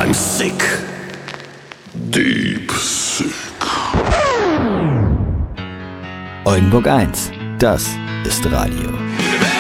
I'm sick. Deep sick. Oldenburg 1, das ist Radio.